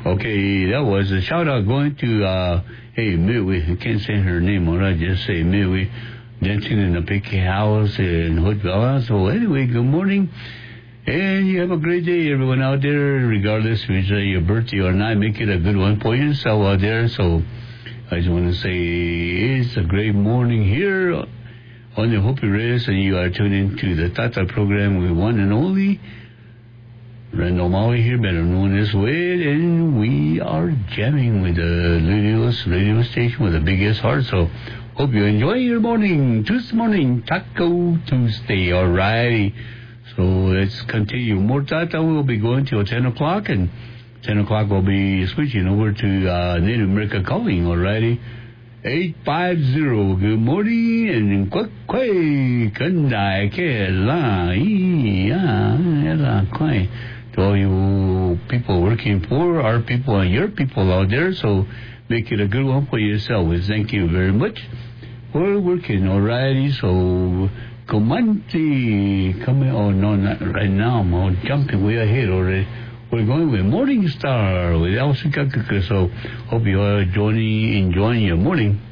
Okay, that was a shout out going to, hey, Midway. I can't say her name, all right? Just say Midway. Dancing in the big house in Hoodville. So, anyway, good morning. And you have a great day, everyone out there, regardless if it's your birthday or not. Make it a good one for yourself out there. So, I just want to say it's a great morning here on the Hopi Race, and you are tuned into the Tata program with one and only Randall Maui here, better known as Wade, and we are jamming with the radio station with the biggest heart. So, hope you enjoy your morning, Tuesday morning, Taco Tuesday, alrighty. So, let's continue. More Tata, we'll be going till 10 o'clock, and 10 o'clock we'll be switching over to Native America Calling, alrighty. 850, good morning, and Kwai Kandai Kela, Kwai. To all you people working for our people and your people out there, so make it a good one for yourself. We thank you very much for working, alrighty. So, Comanche coming, oh no, not right now, I'm jumping way ahead already. We're going with Morning Star with Elsie Kakaka, so hope you are enjoying your morning.